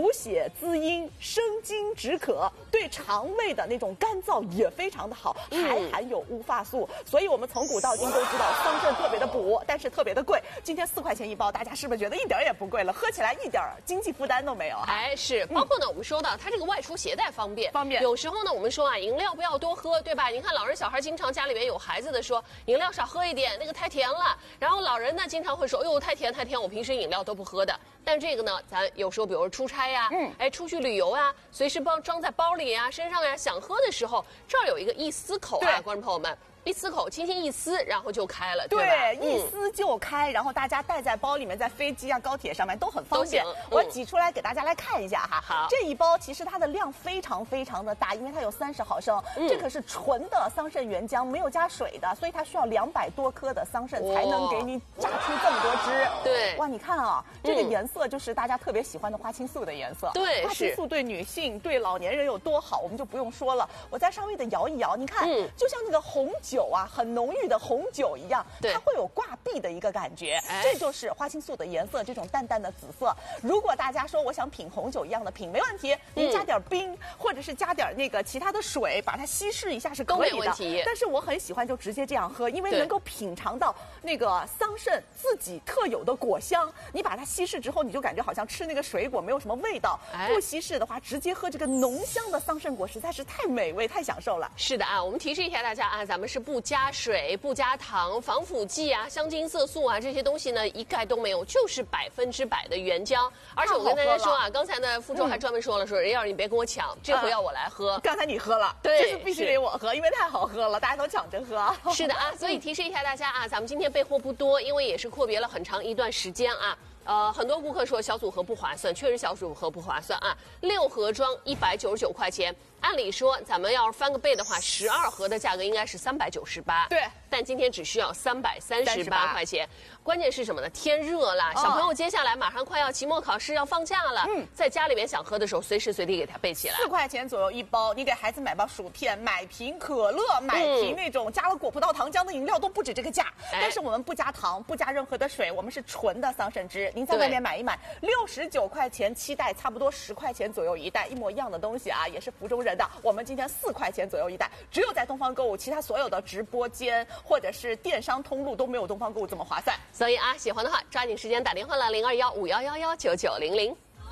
补血滋阴、生津止渴，对肠胃的那种干燥也非常的好，还含有乌发素。所以我们从古到今都知道桑葚特别的补，但是特别的贵。今天4块钱一包，大家是不是觉得一点也不贵了？喝起来一点经济负担都没有。 哎，是，包括呢，我们说到它这个外出携带方便，有时候呢，我们说啊，饮料不要多喝，对吧？你看老人小孩经常家里面有孩子的说，饮料少喝一点，那个太甜了。然后老人呢经常会说，哎呦太甜太甜，我平时饮料都不喝的。但这个呢，咱有时候比如出差呀，出去旅游啊，随时装在包里啊、身上呀，想喝的时候，这儿有一个一撕口啊，观众朋友们。一撕口，轻轻一撕，然后就开了，对吧？ 一撕就开，然后大家带在包里面，在飞机啊、高铁上面都很方便。我挤出来给大家来看一下哈。 好， 这一包其实它的量非常非常的大，因为它有30毫升，这可是纯的桑葚原浆，没有加水的，所以它需要200多颗的桑葚才能给你榨出这么多汁。 对， 哇，你看啊，这个颜色就是大家特别喜欢的花青素的颜色。 对， 花青素对女性、对老年人有多好，我们就不用说了。我再稍微的摇一摇，你看，就像那个红酒啊，很浓郁的红酒一样，它会有挂壁的一个感觉，这就是花青素的颜色，这种淡淡的紫色。如果大家说我想品红酒一样的品，没问题，您加点冰，或者是加点那个其他的水，把它稀释一下是可以的。 都没问题。 但是我很喜欢就直接这样喝，因为能够品尝到那个桑葚自己特有的果香。你把它稀释之后，你就感觉好像吃那个水果没有什么味道。不稀释的话，直接喝这个浓香的桑葚果实在是太美味、太享受了。 是的啊，我们提示一下大家啊，咱们是不加水、不加糖、防腐剂啊、香精色素啊这些东西呢，一概都没有，就是100%的原浆。而且我跟大家说啊，刚才呢，傅周还专门说了，说要你别跟我抢，这回要我来喝。 刚才你喝了， 对， 这次必须得我喝，因为太好喝了，大家都抢着喝。 是的啊，所以提示一下大家啊，咱们今天备货不多，因为也是阔别了很长一段时间啊。很多顾客说小组合不划算，确实小组合不划算啊。6盒装199块钱，按理说咱们要是翻个倍的话，12盒的价格应该是398。 对， 但今天只需要338块钱。关键是什么呢？天热了，小朋友接下来马上快要期末考试要放假了，在家里面想喝的时候，随时随地给它备起来。 4块钱左右一包，你给孩子买包薯片，买瓶可乐，买瓶那种加了果葡萄糖浆的饮料都不止这个价。但是我们不加糖，不加任何的水，我们是纯的桑葚汁。您在外面买一买，69块钱7袋，差不多10块钱左右一袋，一模一样的东西啊，也是福州人的。我们今天4块钱左右一袋，只有在东方购物，其他所有的直播间或者是电商通路都没有东方购物这么划算。 所以啊，喜欢的话抓紧时间打电话了，0215119900。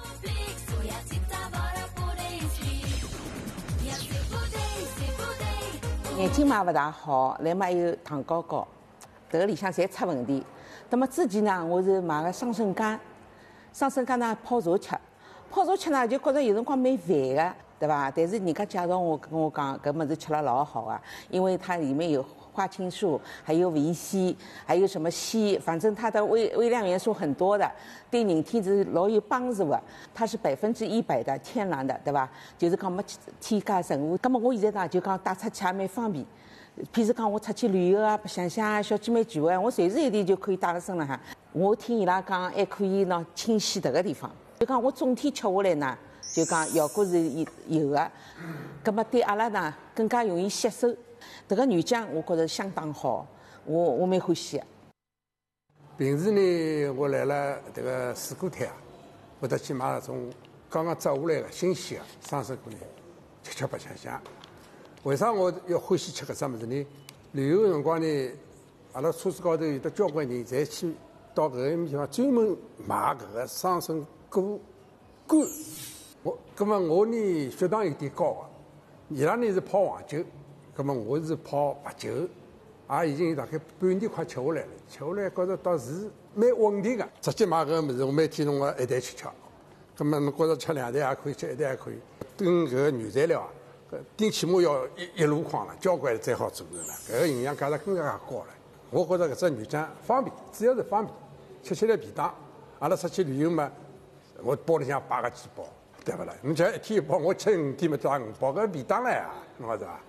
眼睛嘛不大好，来嘛有糖高高，这个里向侪出问题。那么之前呢，我是买个桑葚干，桑葚干呢泡茶吃，泡茶吃呢就觉着有辰光蛮烦的，对吧？但是人家介绍我跟我讲，搿物事吃了老好啊，因为它里面有花青素，还有维 C， 还有什么硒，反正它的微量元素很多的，对人体是老有帮助的。它是100%的天然的，对吧？就是讲没添加任何。那么我现在呢就讲带出去也蛮方便。譬如讲我出去旅游啊、白相相啊、小姐妹聚会啊，我随时一点就可以带辣身了哈。我听伊拉讲，还可以呢清洗这个地方。就讲我总体吃下来呢，就讲效果是有的。那么对阿拉呢更加容易吸收。这个原浆我觉着相当好，我蛮欢喜的。 平时呢，我来了这个水果摊啊，会得去买那种刚刚摘下来的新鲜的生水果呢，吃白相相。为啥我要欢喜吃搿只物事呢？旅游的辰光呢，阿拉车子高头有得交关人侪去到搿个地方专门买搿个桑葚果干。葛末我呢血糖有点高啊，伊拉呢是泡黄酒，葛末我是泡白酒，也已经有大概半年快吃下来了。吃下来觉着倒是蛮稳定的。直接买搿个物事，我每天弄个一袋去吃。葛末侬觉着吃2袋也可以，吃1袋也可以。跟搿个原材料啊。顶起码要一箩筐了，交关才好做的了。搿个营养价值更加高了。我觉着搿只原浆方便，主要是方便，吃起来便当。阿拉出去旅游嘛，我包里向摆个几包，对不啦？侬讲1天1包，我吃5天嘛带5包，搿便当了呀，侬晓得伐？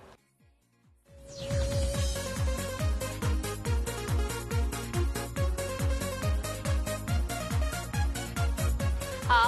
好，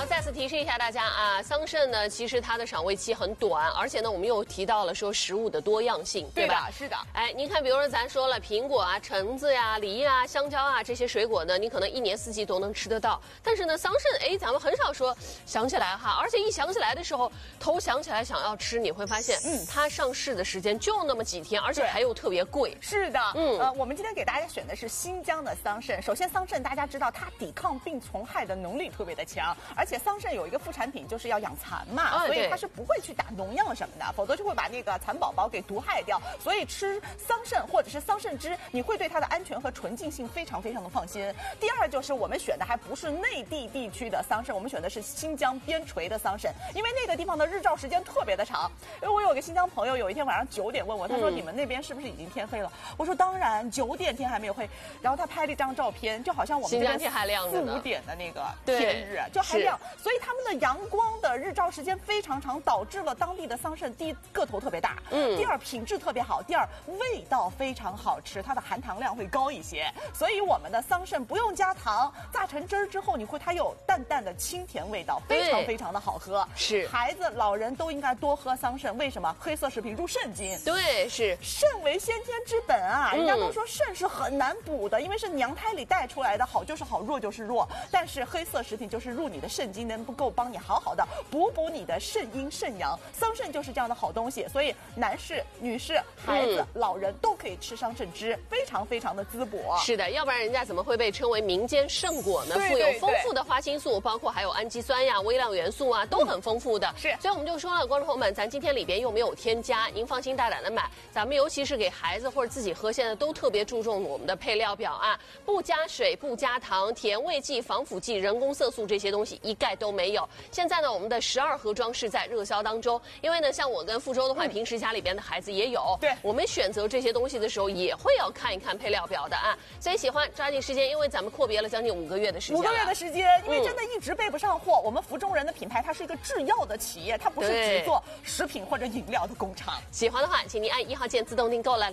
再次提示一下大家啊，桑葚呢，其实它的赏味期很短，而且呢，我们又提到了说食物的多样性，对吧？ 是的。 哎，您看，比如说咱说了苹果啊、橙子呀、梨啊、香蕉啊这些水果呢，你可能一年四季都能吃得到。但是呢，桑葚，哎，咱们很少说想起来哈，而且一想起来的时候，头想起来想要吃，你会发现，它上市的时间就那么几天，而且还又特别贵。 是的，我们今天给大家选的是新疆的桑葚。首先，桑葚大家知道它抵抗病虫害的能力特别的强，而且桑葚有一个副产品就是要养蚕嘛，所以它是不会去打农药什么的，否则就会把那个蚕宝宝给毒害掉。所以吃桑葚或者是桑葚汁，你会对它的安全和纯净性非常非常的放心。第二就是我们选的还不是内地地区的桑葚，我们选的是新疆边陲的桑葚，因为那个地方的日照时间特别的长。因为我有个新疆朋友，有一天晚上9点问我，他说你们那边是不是已经天黑了？我说当然，9点天还没有黑。然后他拍了一张照片，就好像我们这边天还亮着呢 ，4、5点的那个天日就还亮，所以他们的阳光的日照时间非常长，导致了当地的桑葚第一个头特别大，第二品质特别好，第二味道非常好吃，它的含糖量会高一些。所以我们的桑葚不用加糖，榨成汁儿之后，它有淡淡的清甜味道，非常非常的好喝。 是孩子、老人都应该多喝桑葚，为什么？黑色食品入肾经。 对，是肾为先天之本啊，人家都说肾是很难补的，因为是娘胎里带出来的，好就是好，弱就是弱。但是黑色食品就是入你的肾经，能不够帮你好好的补你的肾阴肾阳。桑葚就是这样的好东西，所以男士、女士、孩子、老人都可以吃桑葚汁，非常非常的滋补。 是的，要不然人家怎么会被称为民间圣果呢？富有丰富的花青素，包括还有氨基酸呀、微量元素啊，都很丰富的。 是， 所以我们就说了，观众朋友们，咱今天里边又没有添加，您放心大胆的买。咱们尤其是给孩子或者自己喝，现在都特别注重我们的配料表啊，不加水、不加糖，甜味剂、防腐剂、人工色素这些东西一概都没有。现在呢，我们的12盒装是在热销当中，因为呢，像我跟傅周的话，平时家里边的孩子也有， 对， 我们选择这些东西的时候也会要看一看配料表的啊。所以喜欢抓紧时间，因为咱们阔别了将近5个月的时间，5 个月的时间，因为真的一直备不上货。我们福中人的品牌，它是一个制药的企业，它不是只做食品或者饮料的工厂。 喜欢的话，请您按1号键自动订购了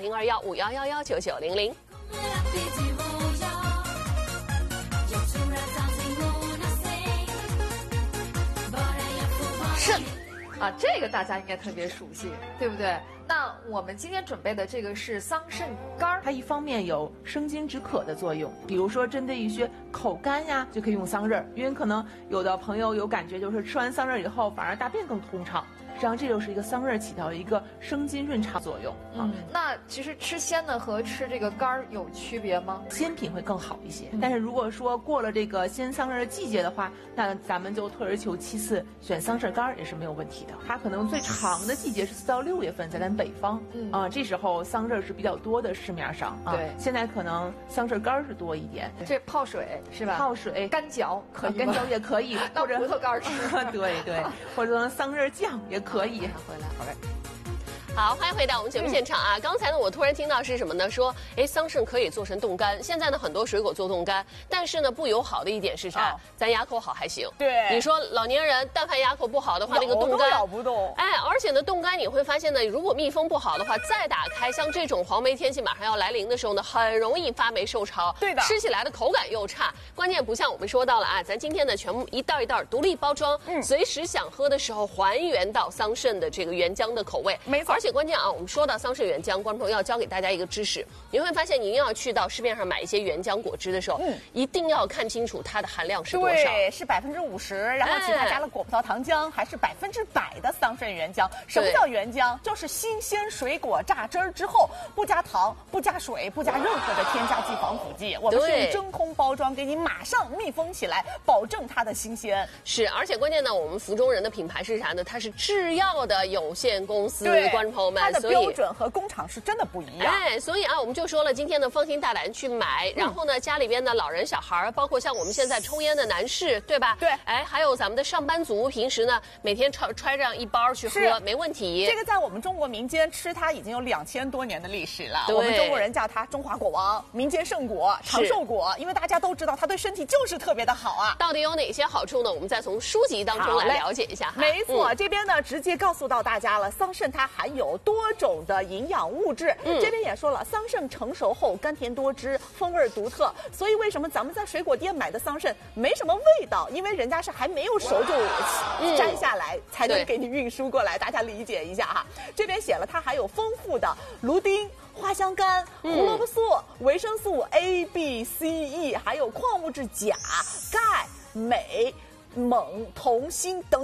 0215119900。 肾啊，这个大家应该特别熟悉，对不对？那我们今天准备的这个是桑葚干儿， 它一方面有生津止渴的作用，比如说针对一些口干呀，就可以用桑葚，因为可能有的朋友有感觉，就是吃完桑葚以后反而大便更通畅。实际上，这就是一个桑葚起到一个生津润肠作用啊。 那其实吃鲜的和吃这个干儿有区别吗？ 鲜品会更好一些，但是如果说过了这个鲜桑葚的季节的话，那咱们就退而求其次，选桑葚干儿也是没有问题的。它可能最长的季节是4到6月份，在咱北方，这时候桑葚是比较多的市面上啊。 对， 现在可能桑葚干儿是多一点。 这泡水是吧？ 泡水、 干嚼可以， 干嚼也可以， 或者葡萄干儿吃。 对对，或者桑葚酱也可以。 回来，好嘞。 好，欢迎回到我们节目现场啊！刚才呢，我突然听到是什么呢？说，哎，桑葚可以做成冻干。现在呢，很多水果做冻干，但是呢，不友好的一点是啥？咱牙口好还行。 对， 你说老年人，但凡牙口不好的话，那个冻干咬不动。 哎，而且呢，冻干你会发现呢，如果密封不好的话，再打开，像这种黄梅天气马上要来临的时候呢，很容易发霉受潮。 对的， 吃起来的口感又差。关键不像我们说到了啊，咱今天呢，全部一袋一袋独立包装，随时想喝的时候还原到桑葚的这个原浆的口味。 没错， 而且关键啊，我们说到桑葚原浆，观众朋友要教给大家一个知识，你会发现您要去到市面上买一些原浆果汁的时候，一定要看清楚它的含量是多少。 对，是50%，然后其他加了果葡萄糖浆，还是100%的桑葚原浆。什么叫原浆？就是新鲜水果榨汁儿之后，不加糖、不加水、不加任何的添加剂、防腐剂，我们是用真空包装给你马上密封起来，保证它的新鲜。 是，而且关键呢，我们福中人的品牌是啥呢？它是制药的有限公司，观众朋友们， 它的标准和工厂是真的不一样。 哎，所以啊，我们就说了，今天呢，放心大胆去买。然后呢，家里边的老人、小孩，包括像我们现在抽烟的男士，对吧？ 对。 哎，还有咱们的上班族，平时呢每天揣这样一包去喝，没问题。 这个在我们中国民间吃它已经有2000多年的历史了。 对。 我们中国人叫它中华果王、民间圣果、长寿果，因为大家都知道它对身体就是特别的好啊。 到底有哪些好处呢？我们再从书籍当中来了解一下哈。 没错，这边呢直接告诉到大家了，桑葚它含有有多种的营养物质。这边也说了，桑葚成熟后甘甜多汁，风味独特。所以为什么咱们在水果店买的桑葚没什么味道？因为人家是还没有熟就摘下来，才能给你运输过来。大家理解一下哈。这边写了，它还有丰富的芦丁、花香苷、胡萝卜素、维生素 A、B、C、E， 还有矿物质钾、钙、镁、锰、铜、锌等